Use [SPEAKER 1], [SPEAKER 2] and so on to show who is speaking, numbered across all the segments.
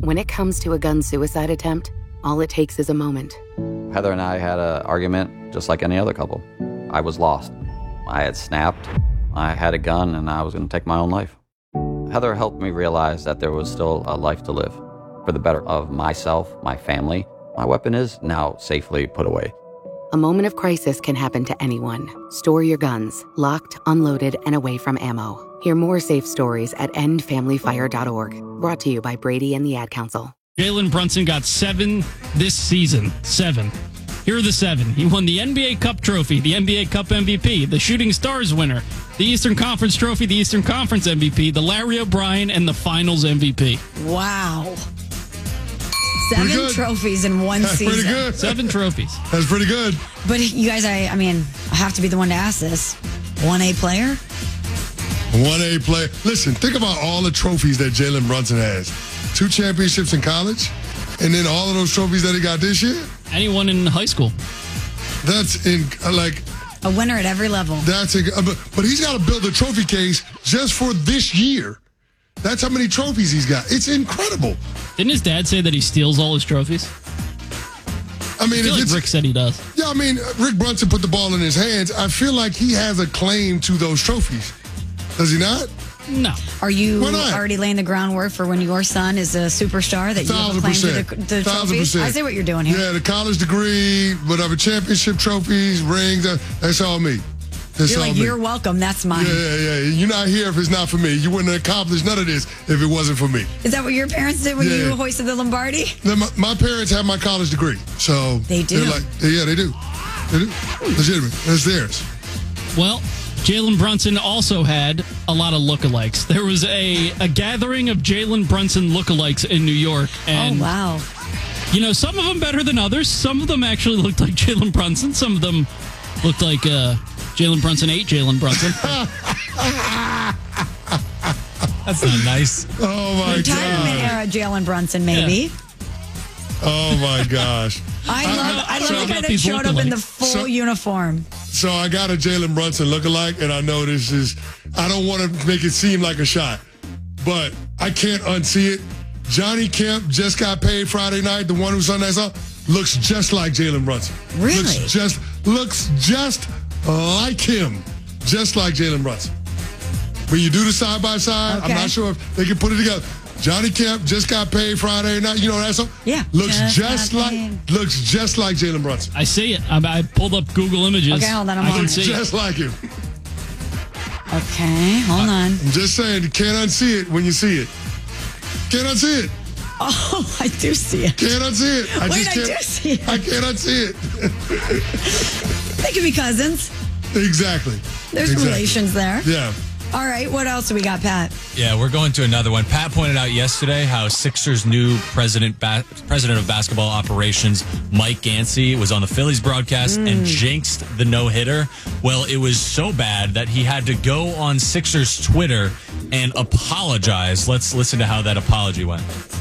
[SPEAKER 1] When it comes to a gun suicide attempt, all it takes is a moment.
[SPEAKER 2] Heather and I had an argument just like any other couple. I was lost. I had snapped. I had a gun and I was going to take my own life. Heather helped me realize that there was still a life to live for the better of myself, my family. My weapon is now safely put away.
[SPEAKER 1] A moment of crisis can happen to anyone. Store your guns, locked, unloaded, and away from ammo. Hear more safe stories at endfamilyfire.org. Brought to you by Brady and the Ad Council.
[SPEAKER 3] Jalen Brunson got 7 this season. 7. Here are the 7. He won the NBA Cup trophy, the NBA Cup MVP, the Shooting Stars winner, the Eastern Conference trophy, the Eastern Conference MVP, the Larry O'Brien, and the Finals MVP.
[SPEAKER 4] Wow. 7 trophies in one season.
[SPEAKER 5] Pretty good.
[SPEAKER 3] 7 trophies.
[SPEAKER 5] That's pretty good.
[SPEAKER 4] But you guys, I mean, I have to be the one to ask this. 1A player?
[SPEAKER 5] 1A player. Listen, think about all the trophies that Jalen Brunson has. 2 championships in college, and then all of those trophies that he got this year.
[SPEAKER 3] Anyone in high school.
[SPEAKER 5] That's
[SPEAKER 4] a winner at every level.
[SPEAKER 5] But he's got to build a trophy case just for this year. That's how many trophies he's got. It's incredible.
[SPEAKER 3] Didn't his dad say that he steals all his trophies?
[SPEAKER 5] I mean,
[SPEAKER 3] like Rick said he does.
[SPEAKER 5] Yeah, I mean, Rick Brunson put the ball in his hands. I feel like he has a claim to those trophies. Does he not?
[SPEAKER 3] No.
[SPEAKER 4] Are you already laying the groundwork for when your son is a superstar that you have a claim to the trophies? I see what you're doing here.
[SPEAKER 5] Yeah, the college degree, whatever, championship trophies, rings, that's all me.
[SPEAKER 4] You're like, you're welcome, that's mine.
[SPEAKER 5] Yeah. You're not here if it's not for me. You wouldn't have accomplished none of this if it wasn't for me.
[SPEAKER 4] Is that what your parents did when you hoisted the Lombardi?
[SPEAKER 5] My parents have my college degree, so
[SPEAKER 4] they do.
[SPEAKER 5] They're like, yeah, they do. They do. Legitimate. It's theirs.
[SPEAKER 3] Well, Jalen Brunson also had a lot of lookalikes. There was a gathering of Jalen Brunson lookalikes in New York. And,
[SPEAKER 4] oh, wow.
[SPEAKER 3] You know, some of them better than others. Some of them actually looked like Jalen Brunson. Some of them looked like Jalen Brunson ate Jalen Brunson.
[SPEAKER 6] That's not nice.
[SPEAKER 5] Oh, my God.
[SPEAKER 4] Retirement era Jalen Brunson, maybe.
[SPEAKER 5] Yeah. Oh, my gosh.
[SPEAKER 4] I love the guy that showed up in the full uniform.
[SPEAKER 5] So I got a Jalen Brunson lookalike, and I know this is, I don't want to make it seem like a shot, but I can't unsee it. Johnny Kemp just got paid Friday night, the one who sung that song, looks just like Jalen Brunson.
[SPEAKER 4] Really?
[SPEAKER 5] Looks just like him, just like Jalen Brunson. When you do the side-by-side, I'm not sure if they can put it together. Johnny Kemp just got paid Friday night. You know that song?
[SPEAKER 4] Yeah.
[SPEAKER 5] Looks just like Jalen Brunson.
[SPEAKER 3] I see it. I pulled up Google Images.
[SPEAKER 4] Okay, hold on.
[SPEAKER 5] Looks just like him.
[SPEAKER 4] Okay, hold on.
[SPEAKER 5] I'm just saying, you can't unsee it when you see it. Can't unsee it.
[SPEAKER 4] Oh, I do see it.
[SPEAKER 5] Can't unsee it.
[SPEAKER 4] I do see it.
[SPEAKER 5] I can't unsee it.
[SPEAKER 4] They could be cousins.
[SPEAKER 5] Exactly.
[SPEAKER 4] There's relations there.
[SPEAKER 5] Yeah.
[SPEAKER 4] All right, what else do we got, Pat?
[SPEAKER 6] Yeah, we're going to another one. Pat pointed out yesterday how Sixers' new president of basketball operations, Mike Gansey, was on the Phillies broadcast and jinxed the no-hitter. Well, it was so bad that he had to go on Sixers' Twitter and apologize. Let's listen to how that apology went.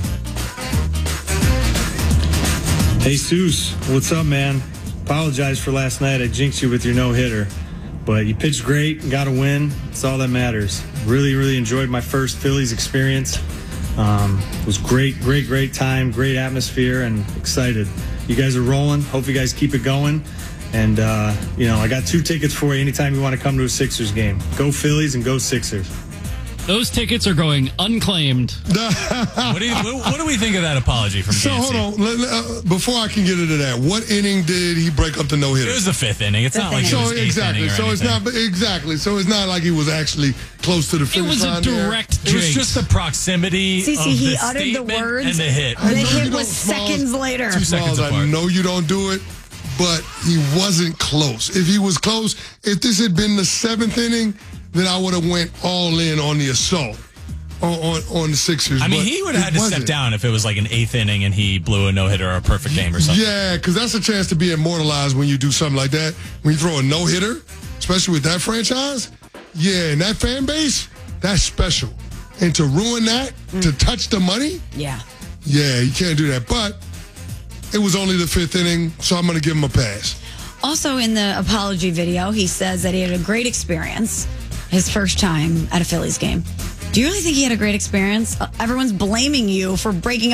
[SPEAKER 7] Hey, Seuss, what's up, man? Apologize for last night. I jinxed you with your no-hitter. But you pitched great and got a win. That's all that matters. Really, really enjoyed my first Phillies experience. It was great time, great atmosphere, and excited. You guys are rolling. Hope you guys keep it going. And, I got 2 tickets for you anytime you want to come to a Sixers game. Go Phillies and go Sixers.
[SPEAKER 3] Those tickets are going unclaimed.
[SPEAKER 6] What do we think of that apology from Gansey?
[SPEAKER 5] So hold on, before I can get into that, what inning did he break up the no-hitter?
[SPEAKER 6] It was the 5th inning. It's not like it was 8th inning or
[SPEAKER 5] anything. So it's not like he was actually close to the finish line.
[SPEAKER 3] It was a direct jinx.
[SPEAKER 6] It was just the proximity of the
[SPEAKER 4] uttered the
[SPEAKER 6] statement
[SPEAKER 4] words,
[SPEAKER 6] and the hit.
[SPEAKER 4] The hit was seconds later.
[SPEAKER 6] 2 seconds apart.
[SPEAKER 5] I know you don't do it, but he wasn't close. If he was close, if this had been the 7th inning, then I would have went all in on the assault on the Sixers.
[SPEAKER 6] I mean, he would have had to step down if it was like an 8th inning and he blew a no-hitter or a perfect game or something.
[SPEAKER 5] Yeah, because that's a chance to be immortalized when you do something like that. When you throw a no-hitter, especially with that franchise, and that fan base, that's special. And to ruin that, to touch the money,
[SPEAKER 4] yeah,
[SPEAKER 5] you can't do that. But it was only the 5th inning, so I'm going to give him a pass.
[SPEAKER 4] Also in the apology video, he says that he had a great experience his first time at a Phillies game. Do you really think he had a great experience? Everyone's blaming you for breaking up